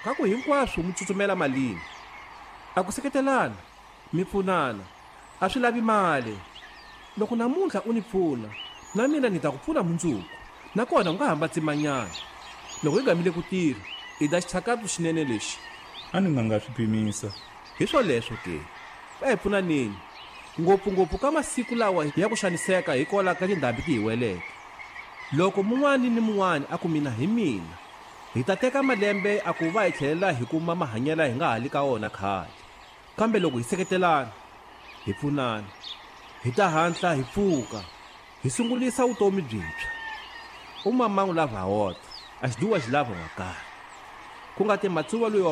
ka ku hinkwaswo mi tsutsumela malini a ku seketelana mi pfunana a swi lavi mali loko namuntlha u ni pfuna na mina ni ta ku pfuna mundzuku nakona u nga hamba tsimanyana loko hi gamile ku tirha i ta xichakatu xinene lexi a ni nga swi pimisa hi swoleswo ke va hi pfunaneni ngopfungopfu ka masiku lawa ya ku xaniseka hi kola ka tindhambi ti hi weleke loko mun'wani ni mun'wani a ku mina hi mina hi ta teka malembe a ku va hi tlhelela hi kuma mahanyela hi nga hali ka wona khale kambe loko hi seketelana hi pfunana hi ta hatla hi pfuka hi sungulisa vutomi byintshwa umamangu lava hota a xi duwa xi lava wa kala ku nga ti matsuva loyi